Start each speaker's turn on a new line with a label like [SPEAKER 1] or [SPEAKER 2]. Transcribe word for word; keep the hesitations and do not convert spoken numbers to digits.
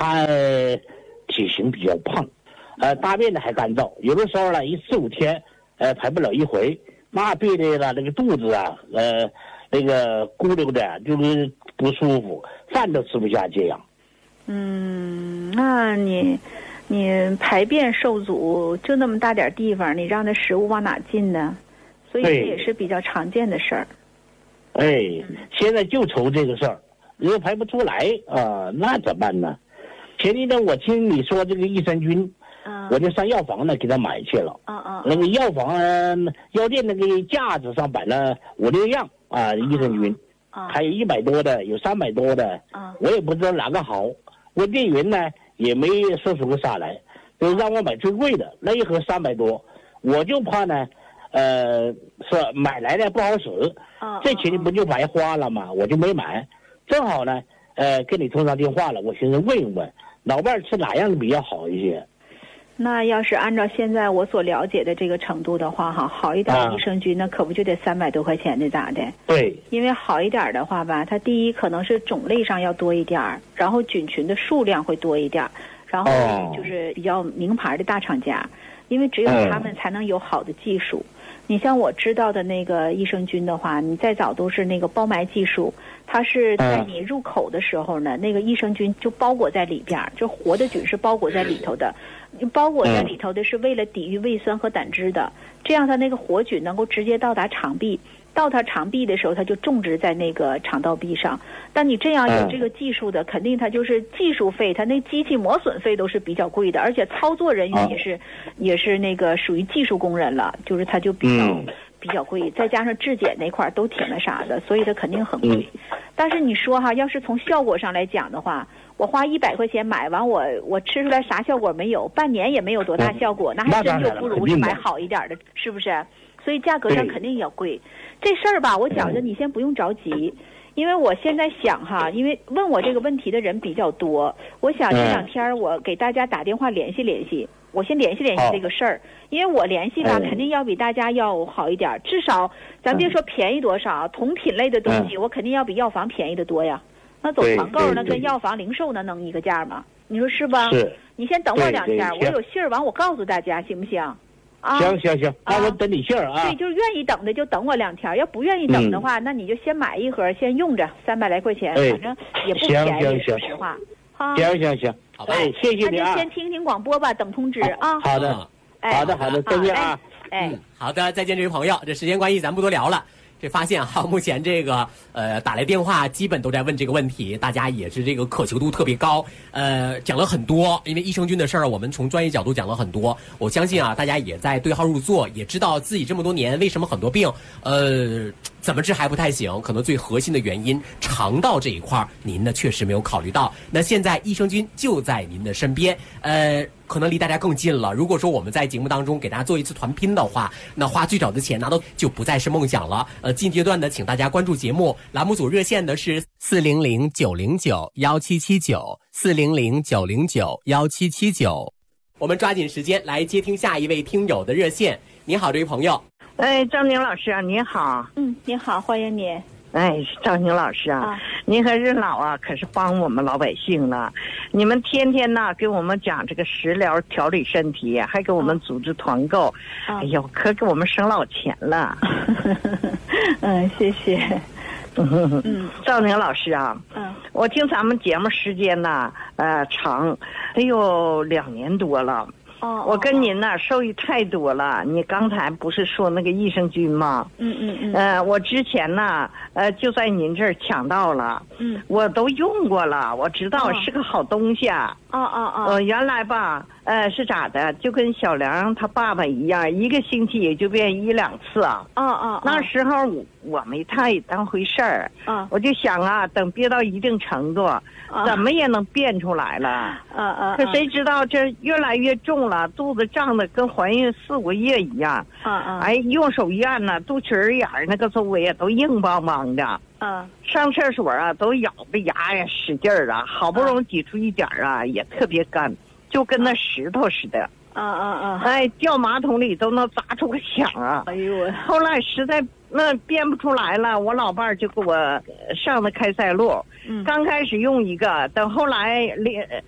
[SPEAKER 1] 他体型比较胖，呃，大便呢还干燥，有的时候呢一四五天，呃，排不了一回，那憋的了那个肚子啊，呃，那个咕溜的，就是不舒服，饭都吃不下这样。
[SPEAKER 2] 嗯，那你你排便受阻，就那么大点地方，你让那食物往哪进呢？所以这也是比较常见的事儿。
[SPEAKER 1] 哎，现在就愁这个事儿，因为排不出来啊、呃，那怎么办呢？前几天我听你说这个益生菌，
[SPEAKER 2] 嗯，
[SPEAKER 1] 我就上药房呢给他买去了。
[SPEAKER 2] 嗯嗯，
[SPEAKER 1] 那个药房、呃、药店那个架子上摆了五六样啊、呃、益生菌，
[SPEAKER 2] 嗯，
[SPEAKER 1] 还有一百多的，有三百多的，
[SPEAKER 2] 嗯，我
[SPEAKER 1] 也不知道哪个好。我店员呢也没说出个啥来，就让我买最贵的，那一盒三百多，我就怕呢，呃，说买来的不好使，
[SPEAKER 2] 嗯，
[SPEAKER 1] 这钱不就白花了吗？我就没买。正好呢，呃，跟你通上电话了，我寻思问一问，老伴儿吃哪样比较好一些？
[SPEAKER 2] 那要是按照现在我所了解的这个程度的话，哈，好一点的益生菌那可不就得三百多块钱的咋的？
[SPEAKER 1] 对，
[SPEAKER 2] 因为好一点的话吧，它第一可能是种类上要多一点儿，然后菌群的数量会多一点儿，然后就是比较名牌的大厂家，因为只有他们才能有好的技术。你像我知道的那个益生菌的话，你再早都是那个包埋技术，它是在你入口的时候呢，那个益生菌就包裹在里边，就活的菌是包裹在里头的，包裹在里头的是为了抵御胃酸和胆汁的，这样它那个活菌能够直接到达肠壁，到它肠壁的时候，它就种植在那个肠道壁上。但你这样有这个技术的，肯定它就是技术费，它那机器磨损费都是比较贵的，而且操作人员也是、哦、也是那个属于技术工人了，就是它就比较、嗯、比较贵，再加上质检那块都挺那啥的，所以它肯定很贵。嗯、但是你说哈，要是从效果上来讲的话，我花一百块钱买完我，我我吃出来啥效果没有，半年也没有多大效果，嗯、那还真就不如是买好一点的，是不是？所以价格上肯定要贵。这事儿吧，我觉着你先不用着急。因为我现在想哈，因为问我这个问题的人比较多，我想这两天我给大家打电话联系联系，我先联系联系这个事儿，因为我联系吧，肯定要比大家要好一点，至少咱别说便宜多少，同品类的东西我肯定要比药房便宜的多呀。那走团购那跟药房零售那能一个价吗？你说是吧？
[SPEAKER 1] 是。
[SPEAKER 2] 你先等我两天，我有信儿完我告诉大家，行不行？啊，
[SPEAKER 1] 行行行，那我等你信儿啊。
[SPEAKER 2] 对，就是愿意等的就等我两天，要不愿意等的话，嗯、那你就先买一盒，先用着，三百来块钱，反正也不便宜，说实话。好，
[SPEAKER 1] 行行行，好，哎，谢谢你啊。
[SPEAKER 2] 那就先听听广播吧，等通知啊。
[SPEAKER 1] 好的，好的，好的，再见啊。
[SPEAKER 2] 哎，
[SPEAKER 3] 嗯，好的，再见，这位朋友。这时间关系，咱不多聊了。这发现哈，目前这个呃打来电话基本都在问这个问题，大家也是这个渴求度特别高，呃讲了很多，因为益生菌的事儿，我们从专业角度讲了很多。我相信啊，大家也在对号入座，也知道自己这么多年为什么很多病呃怎么治还不太行，可能最核心的原因肠道这一块您呢确实没有考虑到。那现在益生菌就在您的身边，呃可能离大家更近了。如果说我们在节目当中给大家做一次团拼的话，那花最少的钱拿到就不再是梦想了。呃，近阶段呢，请大家关注节目，栏目组热线呢是四零零九零九幺七七九四零零九零九幺七七九。我们抓紧时间来接听下一位听友的热线。你好，这位朋友。
[SPEAKER 4] 哎，张宁老师啊，你好。
[SPEAKER 2] 嗯，你好，欢迎你。
[SPEAKER 4] 哎，张宁老师啊，啊您和任老啊，可是帮我们老百姓了。你们天天呐给我们讲这个食疗调理身体，还给我们组织团购，啊、哎呦，可给我们省老钱了。
[SPEAKER 2] 嗯，谢谢。
[SPEAKER 4] 嗯嗯，赵宁老师啊，
[SPEAKER 2] 嗯，
[SPEAKER 4] 我听咱们节目时间呐，呃，长，得有两年多了。
[SPEAKER 2] 哦，
[SPEAKER 4] 我跟您呢受益太多了。你刚才不是说那个益生菌吗？
[SPEAKER 2] 嗯嗯嗯。
[SPEAKER 4] 呃，我之前呢，呃，就在您这儿抢到了。
[SPEAKER 2] 嗯。
[SPEAKER 4] 我都用过了，我知道是个好东西啊。
[SPEAKER 2] 哦哦哦。
[SPEAKER 4] 呃，原来吧，呃，是咋的？就跟小梁他爸爸一样，一个星期也就变一两次啊。
[SPEAKER 2] 哦哦。
[SPEAKER 4] 那时候我我没太当回事儿。
[SPEAKER 2] 啊。
[SPEAKER 4] 我就想啊，等憋到一定程度，怎么也能变出来了。
[SPEAKER 2] 啊啊。
[SPEAKER 4] 可谁知道这越来越重了，肚子胀得跟怀孕四五个月一样。
[SPEAKER 2] 啊啊。
[SPEAKER 4] 哎，用手一按呢，肚脐眼儿那个周围啊都硬邦邦的。
[SPEAKER 2] 啊。
[SPEAKER 4] 上厕所啊都咬着牙呀使劲儿啊，好不容易挤出一点儿啊，也特别干，就跟那石头似的。
[SPEAKER 2] 啊啊啊！
[SPEAKER 4] 哎，掉马桶里都能砸出个响啊！
[SPEAKER 2] 哎呦我！
[SPEAKER 4] 后来实在那编不出来了，我老伴儿就给我上的开塞露。
[SPEAKER 2] 嗯。
[SPEAKER 4] 刚开始用一个，等后来连